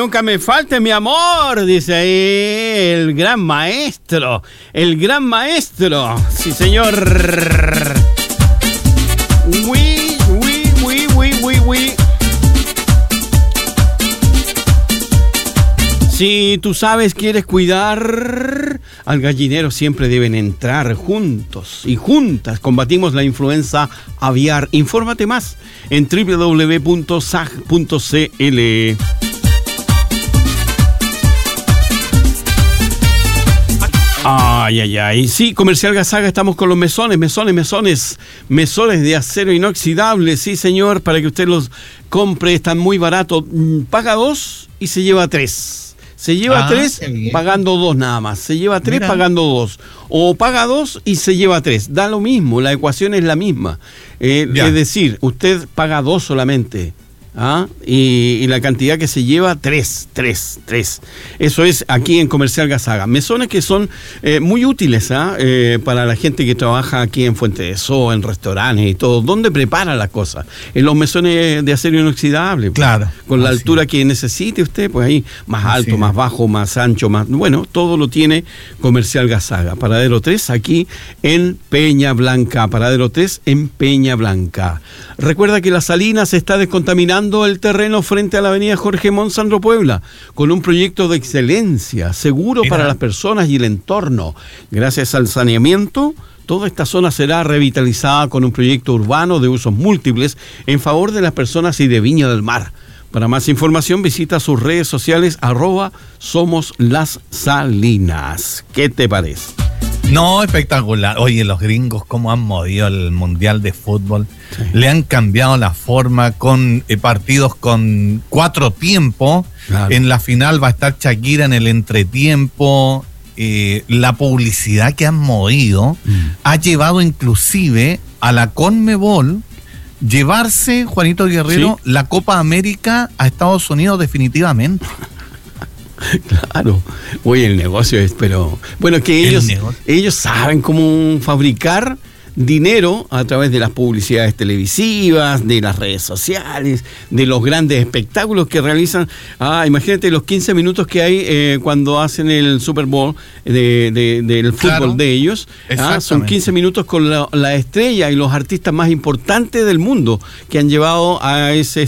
nunca me falte mi amor, dice ahí el gran maestro. El gran maestro. Sí, señor. Oui. Si tú sabes, quieres cuidar al gallinero, siempre deben entrar juntos y juntas. Combatimos la influenza aviar. Infórmate más en www.sag.cl. Ay. Sí, Comercial Gazaga, estamos con los mesones de acero inoxidable. Sí, señor, para que usted los compre, están muy baratos. Paga 2 y se lleva 3. Se lleva 3 pagando 2 nada más. Se lleva 3 pagando 2. O paga 2 y se lleva 3. Da lo mismo, la ecuación es la misma. Es decir, usted paga 2 solamente. Y la cantidad que se lleva, 3. Eso es aquí en Comercial Gazaga. Mesones que son muy útiles para la gente que trabaja aquí en Fuente de So, en restaurantes y todo. ¿Dónde prepara las cosas? En los mesones de acero inoxidable. Claro. Con la altura que necesite usted, pues ahí más alto, más bajo, más ancho, más... Bueno, todo lo tiene Comercial Gazaga. Paradero 3 aquí en Peña Blanca. Paradero 3 en Peña Blanca. Recuerda que La Salina se está descontaminando el terreno frente a la avenida Jorge Montt Sandro Puebla, con un proyecto de excelencia, seguro para las personas y el entorno. Gracias al saneamiento, toda esta zona será revitalizada con un proyecto urbano de usos múltiples en favor de las personas y de Viña del Mar. Para más información visita sus redes sociales @SomosLasSalinas. ¿Qué te parece? No, espectacular. Oye, los gringos cómo han movido el Mundial de Fútbol. Sí. Le han cambiado la forma con partidos con 4 tiempos. Claro. En la final va a estar Shakira en el entretiempo. La publicidad que han movido ha llevado inclusive a la Conmebol llevarse, Juanito Guerrero, la Copa América a Estados Unidos definitivamente. Claro, oye, el negocio es, pero bueno, que ellos saben cómo fabricar dinero a través de las publicidades televisivas, de las redes sociales, de los grandes espectáculos que realizan. Imagínate los 15 minutos que hay cuando hacen el Super Bowl del fútbol de ellos. Son 15 minutos con la estrella y los artistas más importantes del mundo que han llevado a ese